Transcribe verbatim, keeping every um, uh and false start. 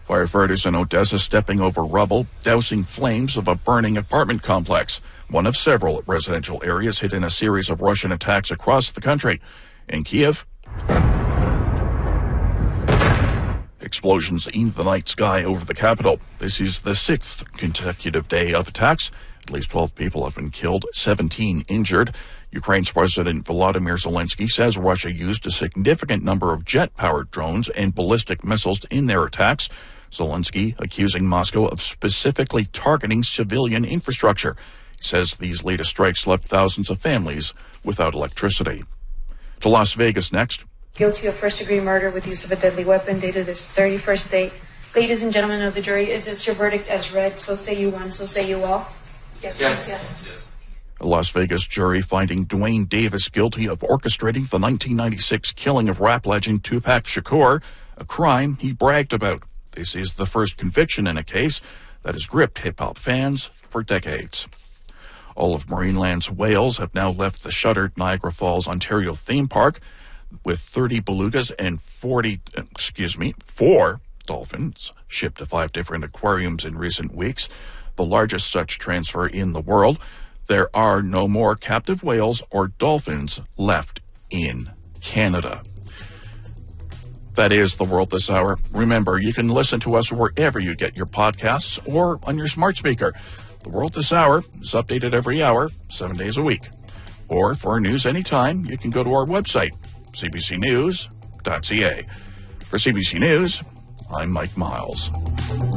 Firefighters in Odessa stepping over rubble, dousing flames of a burning apartment complex, one of several residential areas hit in a series of Russian attacks across the country. In Kiev, explosions in the night sky over the capital. This is the sixth consecutive day of attacks. At least twelve people have been killed, seventeen injured. Ukraine's President Volodymyr Zelensky says Russia used a significant number of jet-powered drones and ballistic missiles in their attacks. Zelensky accusing Moscow of specifically targeting civilian infrastructure. He says these latest strikes left thousands of families without electricity. To Las Vegas next. Guilty of first-degree murder with use of a deadly weapon dated this thirty-first date. Ladies and gentlemen of the jury, is this your verdict as read? So say you one, so say you all. Yes. Yes. yes. yes. A Las Vegas jury finding Dwayne Davis guilty of orchestrating the nineteen ninety-six killing of rap legend Tupac Shakur, a crime he bragged about. This is the first conviction in a case that has gripped hip-hop fans for decades. All of Marineland's whales have now left the shuttered Niagara Falls, Ontario theme park, with thirty belugas and forty, excuse me, four dolphins shipped to five different aquariums in recent weeks, the largest such transfer in the world. There are no more captive whales or dolphins left in Canada. That is the world this hour. Remember, you can listen to us wherever you get your podcasts or on your smart speaker. The world this hour is updated every hour, seven days a week. Or for our news anytime, you can go to our website, c b c news dot c a. For C B C News, I'm Mike Miles.